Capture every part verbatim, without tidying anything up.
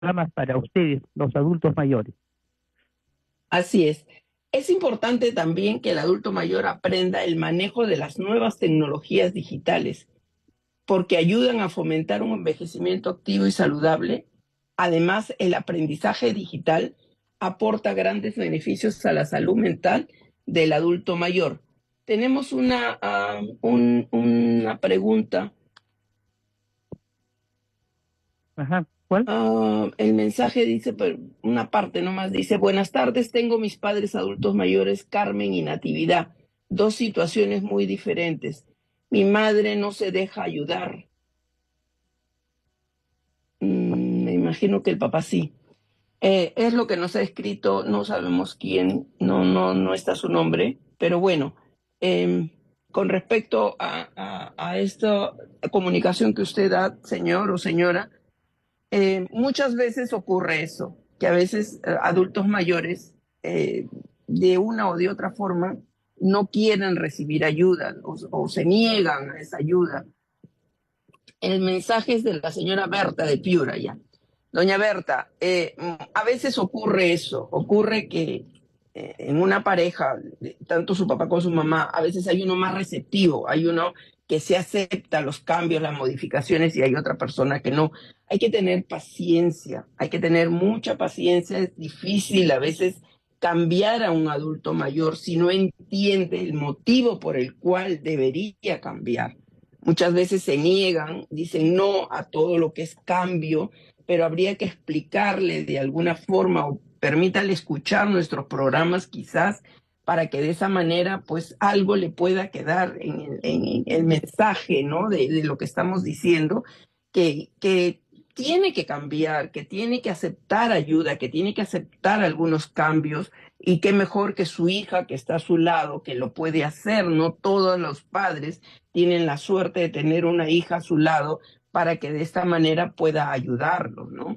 programas para ustedes, los adultos mayores. Así es. Es importante también que el adulto mayor aprenda el manejo de las nuevas tecnologías digitales, porque ayudan a fomentar un envejecimiento activo y saludable. Además, el aprendizaje digital aporta grandes beneficios a la salud mental del adulto mayor. Tenemos una, uh, un, una pregunta. Ajá, ¿cuál? Uh, el mensaje dice, pero una parte nomás, dice: buenas tardes, tengo mis padres adultos mayores, Carmen y Natividad, dos situaciones muy diferentes. Mi madre no se deja ayudar. Mm, me imagino que el papá sí. Eh, es lo que nos ha escrito, no sabemos quién, no, no, no está su nombre, pero bueno, eh, con respecto a, a, a esta comunicación que usted da, señor o señora, eh, muchas veces ocurre eso, que a veces eh, adultos mayores, eh, de una o de otra forma, no quieren recibir ayuda o, o se niegan a esa ayuda. El mensaje es de la señora Berta de Piura, ya. Doña Berta, eh, a veces ocurre eso, ocurre que eh, en una pareja, tanto su papá como su mamá, a veces hay uno más receptivo, hay uno que se acepta los cambios, las modificaciones, y hay otra persona que no. Hay que tener paciencia, hay que tener mucha paciencia. Es difícil a veces cambiar a un adulto mayor si no entiende el motivo por el cual debería cambiar. Muchas veces se niegan, dicen no a todo lo que es cambio, pero habría que explicarle de alguna forma o permítale escuchar nuestros programas quizás, para que de esa manera pues algo le pueda quedar en el, en el mensaje, ¿no? De, de lo que estamos diciendo, que, que tiene que cambiar, que tiene que aceptar ayuda, que tiene que aceptar algunos cambios, y qué mejor que su hija que está a su lado, que lo puede hacer. No todos los padres tienen la suerte de tener una hija a su lado para que de esta manera pueda ayudarlo, ¿no?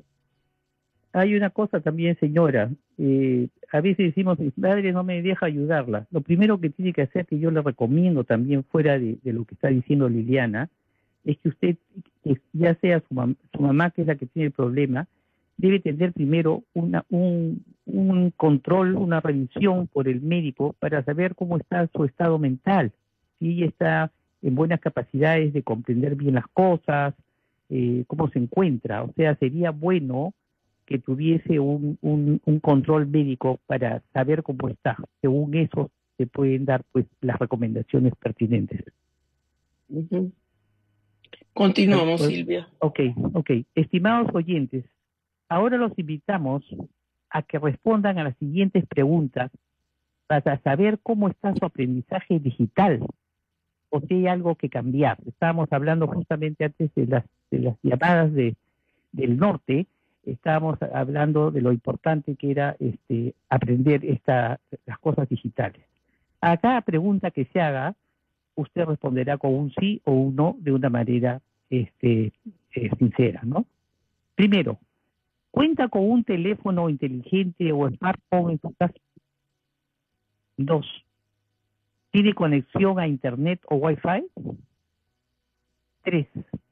Hay una cosa también, señora, eh, a veces decimos, mi madre no me deja ayudarla. Lo primero que tiene que hacer, que yo le recomiendo también fuera de, de lo que está diciendo Liliana, es que usted, que ya sea su, mam su mamá, que es la que tiene el problema, debe tener primero una, un, un control, una revisión por el médico para saber cómo está su estado mental, si ella está en buenas capacidades de comprender bien las cosas, eh, cómo se encuentra. O sea, sería bueno que tuviese un, un, un control médico para saber cómo está. Según eso se pueden dar pues las recomendaciones pertinentes. Uh-huh. Continuamos, Silvia. Ok, ok. Estimados oyentes, ahora los invitamos a que respondan a las siguientes preguntas para saber cómo está su aprendizaje digital o si hay algo que cambiar. Estábamos hablando justamente antes de las, de las llamadas de, del norte, estábamos hablando de lo importante que era este, aprender esta, las cosas digitales. A cada pregunta que se haga, usted responderá con un sí o un no de una manera este, eh, sincera, ¿no? Primero, ¿cuenta con un teléfono inteligente o smartphone en su casa? Dos, ¿tiene conexión a internet o wifi? Tres,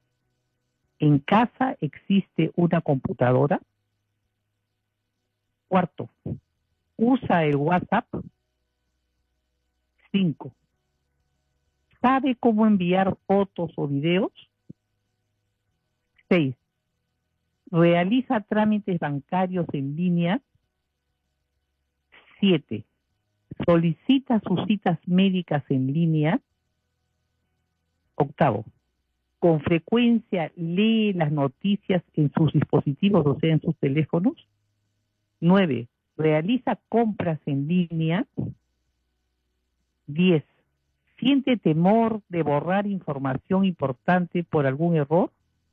¿en casa existe una computadora? Cuarto, ¿usa el WhatsApp? Cinco, ¿sabe cómo enviar fotos o videos? Seis, ¿realiza trámites bancarios en línea? Siete, ¿solicita sus citas médicas en línea? Octavo, ¿con frecuencia lee las noticias en sus dispositivos, o sea, en sus teléfonos? Nueve, ¿realiza compras en línea? Diez, ¿siente temor de borrar información importante por algún error?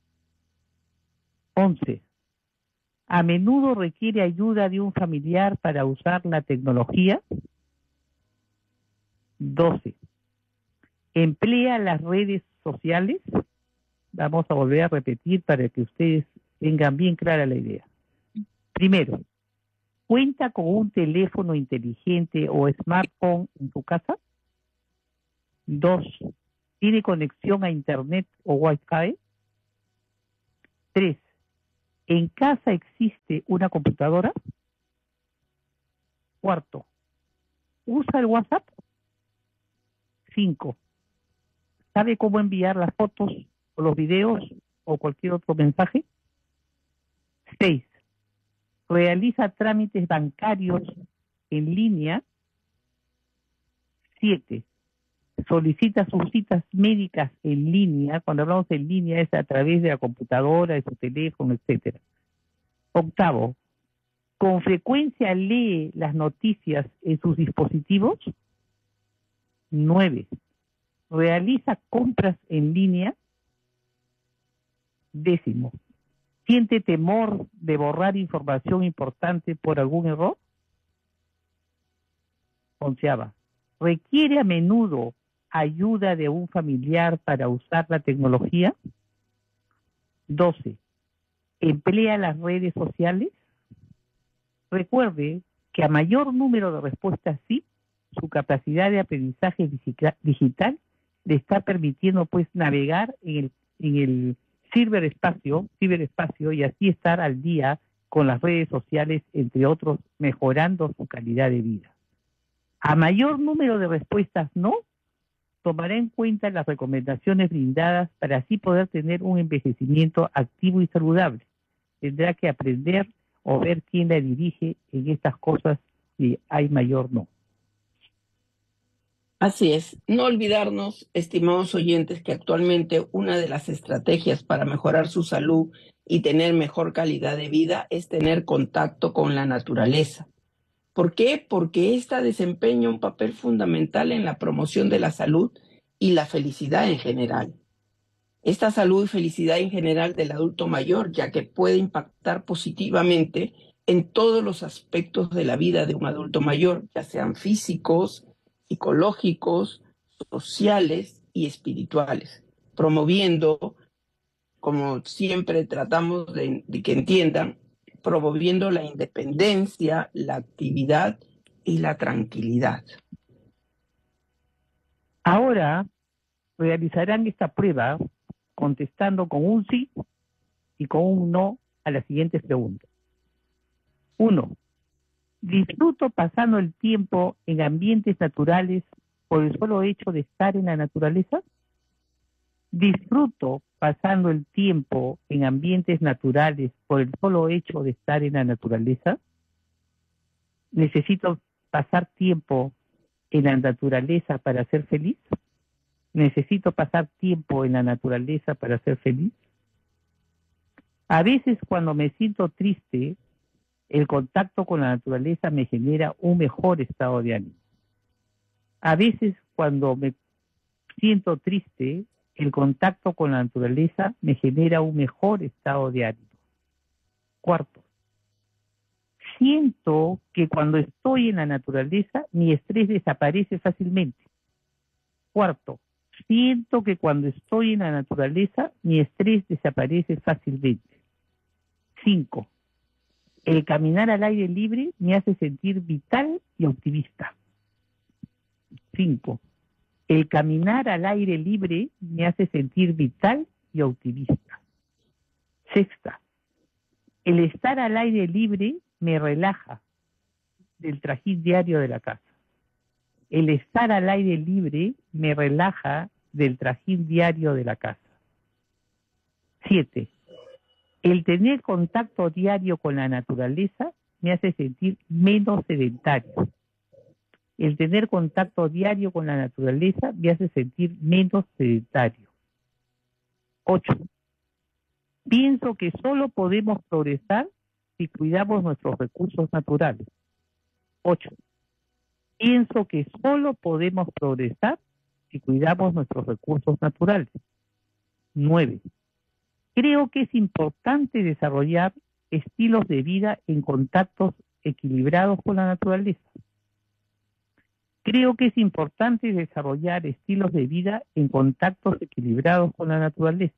Once, ¿a menudo requiere ayuda de un familiar para usar la tecnología? Doce, ¿emplea las redes sociales? Vamos a volver a repetir para que ustedes tengan bien clara la idea. Primero, ¿cuenta con un teléfono inteligente o smartphone en su casa? Dos, ¿tiene conexión a internet o wifi? Tres, ¿En casa existe una computadora? Cuarto, ¿usa el WhatsApp? Cinco, ¿sabe cómo enviar las fotos o los videos o cualquier otro mensaje? Seis, ¿realiza trámites bancarios en línea? Siete, ¿solicita sus citas médicas en línea? Cuando hablamos en línea es a través de la computadora, de su teléfono, etcétera. Octavo, ¿con frecuencia lee las noticias en sus dispositivos? Nueve, ¿realiza compras en línea? Décimo, ¿siente temor de borrar información importante por algún error? Onceava, ¿requiere a menudo ayuda de un familiar para usar la tecnología? Doce, ¿emplea las redes sociales? Recuerde que a mayor número de respuestas sí, su capacidad de aprendizaje digital le está permitiendo pues navegar en el, en el ciberespacio, ciberespacio y así estar al día con las redes sociales, entre otros, mejorando su calidad de vida. A mayor número de respuestas no, tomará en cuenta las recomendaciones brindadas para así poder tener un envejecimiento activo y saludable. Tendrá que aprender o ver quién la dirige en estas cosas si hay mayor no. Así es. No olvidarnos, estimados oyentes, que actualmente una de las estrategias para mejorar su salud y tener mejor calidad de vida es tener contacto con la naturaleza. ¿Por qué? Porque ésta desempeña un papel fundamental en la promoción de la salud y la felicidad en general. Esta salud y felicidad en general del adulto mayor, ya que puede impactar positivamente en todos los aspectos de la vida de un adulto mayor, ya sean físicos, psicológicos, sociales y espirituales, promoviendo, como siempre tratamos de, de que entiendan, promoviendo la independencia, la actividad y la tranquilidad. Ahora realizarán esta prueba contestando con un sí y con un no a las siguientes preguntas. Uno, ¿disfruto pasando el tiempo en ambientes naturales por el solo hecho de estar en la naturaleza? ¿Disfruto pasando el tiempo en ambientes naturales por el solo hecho de estar en la naturaleza? ¿Necesito pasar tiempo en la naturaleza para ser feliz? ¿Necesito pasar tiempo en la naturaleza para ser feliz? A veces cuando me siento triste, el contacto con la naturaleza me genera un mejor estado de ánimo. A veces cuando me siento triste, el contacto con la naturaleza me genera un mejor estado de ánimo. Cuarto, siento que cuando estoy en la naturaleza, mi estrés desaparece fácilmente. Cuarto, siento que cuando estoy en la naturaleza, mi estrés desaparece fácilmente. Cinco, el caminar al aire libre me hace sentir vital y optimista. Cinco, el caminar al aire libre me hace sentir vital y optimista. Sexta, el estar al aire libre me relaja del trajín diario de la casa. El estar al aire libre me relaja del trajín diario de la casa. Siete, el tener contacto diario con la naturaleza me hace sentir menos sedentario. El tener contacto diario con la naturaleza me hace sentir menos sedentario. Ocho, pienso que solo podemos progresar si cuidamos nuestros recursos naturales. Ocho, pienso que solo podemos progresar si cuidamos nuestros recursos naturales. Nueve, creo que es importante desarrollar estilos de vida en contactos equilibrados con la naturaleza. Creo que es importante desarrollar estilos de vida en contactos equilibrados con la naturaleza.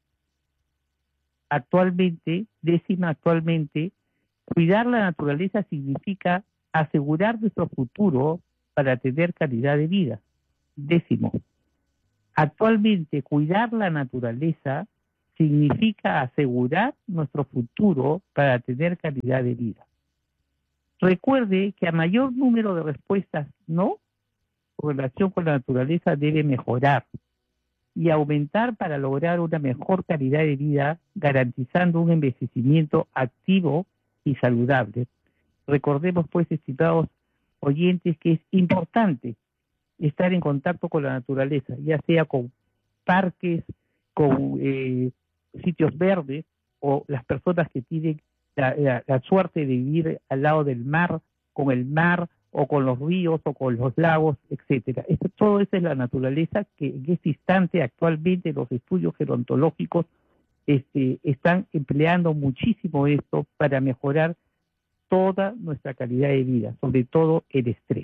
Actualmente, décima actualmente, cuidar la naturaleza significa asegurar nuestro futuro para tener calidad de vida. Décimo, actualmente cuidar la naturaleza significa asegurar nuestro futuro para tener calidad de vida. Recuerde que a mayor número de respuestas no, su relación con la naturaleza debe mejorar y aumentar para lograr una mejor calidad de vida, garantizando un envejecimiento activo y saludable. Recordemos, pues, estimados oyentes, que es importante estar en contacto con la naturaleza, ya sea con parques, con eh, sitios verdes, o las personas que tienen la, la, la suerte de vivir al lado del mar, con el mar, o con los ríos, o con los lagos, etcétera. Esto, todo eso es la naturaleza que en este instante, actualmente, los estudios gerontológicos este, están empleando muchísimo esto para mejorar toda nuestra calidad de vida, sobre todo el estrés.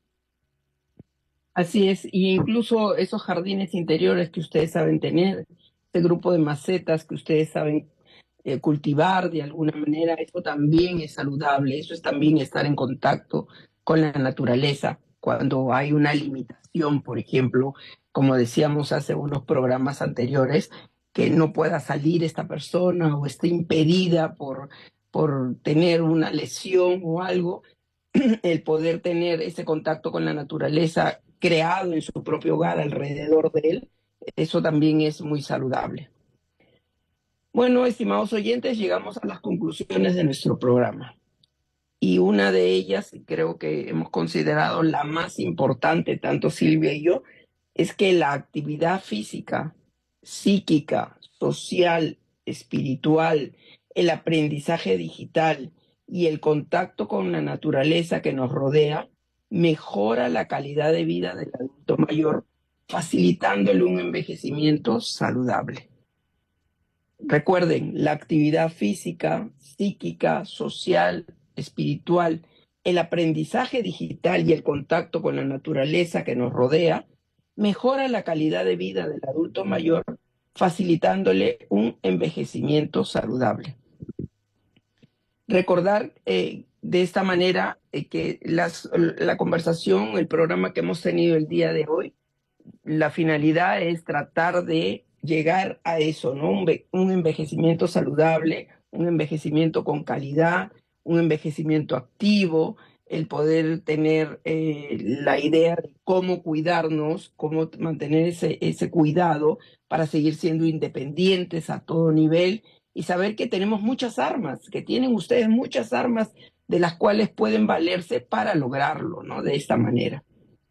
Así es, y incluso esos jardines interiores que ustedes saben tener, este grupo de macetas que ustedes saben eh, cultivar de alguna manera, eso también es saludable, eso es también estar en contacto con la naturaleza. Cuando hay una limitación, por ejemplo, como decíamos hace unos programas anteriores, que no pueda salir esta persona o esté impedida por, por tener una lesión o algo, el poder tener ese contacto con la naturaleza creado en su propio hogar alrededor de él, eso también es muy saludable. Bueno, estimados oyentes, llegamos a las conclusiones de nuestro programa. Y una de ellas, creo que hemos considerado la más importante, tanto Silvia y yo, es que la actividad física, psíquica, social, espiritual, el aprendizaje digital y el contacto con la naturaleza que nos rodea mejora la calidad de vida del adulto mayor, facilitándole un envejecimiento saludable. Recuerden, la actividad física, psíquica, social, espiritual, el aprendizaje digital y el contacto con la naturaleza que nos rodea mejora la calidad de vida del adulto mayor, facilitándole un envejecimiento saludable. Recordar eh, de esta manera eh, que las, la conversación, el programa que hemos tenido el día de hoy, la finalidad es tratar de llegar a eso, ¿no? Un, un envejecimiento saludable, un envejecimiento con calidad, un envejecimiento activo, el poder tener eh, la idea de cómo cuidarnos, cómo mantener ese, ese cuidado para seguir siendo independientes a todo nivel y saber que tenemos muchas armas, que tienen ustedes muchas armas de las cuales pueden valerse para lograrlo, ¿no? De esta manera.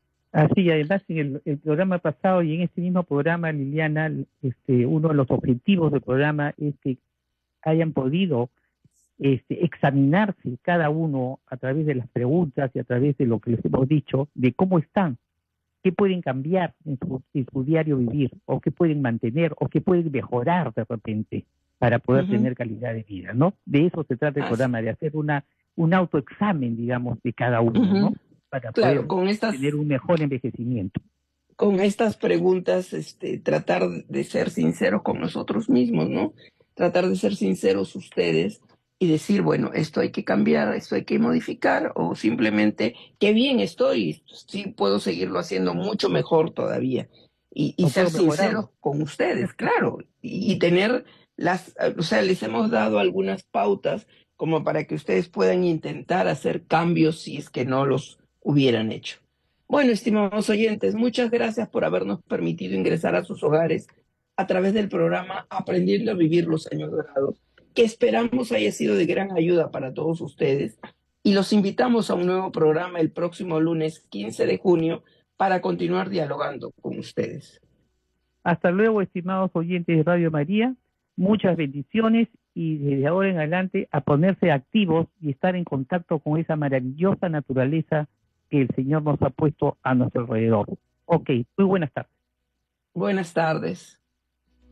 Así, además, en el, el programa pasado y en este mismo programa, Liliana, este, uno de los objetivos del programa es que hayan podido este, examinarse cada uno a través de las preguntas y a través de lo que les hemos dicho, de cómo están, qué pueden cambiar en su, en su diario vivir, o qué pueden mantener, o qué pueden mejorar de repente para poder uh-huh. tener calidad de vida, ¿no? De eso se trata el Así. programa, de hacer una un autoexamen, digamos, de cada uno, uh-huh. ¿no? Para claro, poder con estas, tener un mejor envejecimiento. Con estas preguntas, este, tratar de ser sinceros con nosotros mismos, ¿no? Tratar de ser sinceros ustedes y decir, bueno, esto hay que cambiar, esto hay que modificar, o simplemente, qué bien estoy, sí puedo seguirlo haciendo mucho mejor todavía. Y, y ser sinceros con ustedes, claro, y, y tener las, o sea, les hemos dado algunas pautas como para que ustedes puedan intentar hacer cambios si es que no los hubieran hecho. Bueno, estimados oyentes, muchas gracias por habernos permitido ingresar a sus hogares a través del programa Aprendiendo a Vivir los Años Dorados, que esperamos haya sido de gran ayuda para todos ustedes, y los invitamos a un nuevo programa el próximo lunes quince de junio para continuar dialogando con ustedes. Hasta luego, estimados oyentes de Radio María, muchas bendiciones y desde ahora en adelante a ponerse activos y estar en contacto con esa maravillosa naturaleza que el Señor nos ha puesto a nuestro alrededor. Ok, muy buenas tardes. Buenas tardes.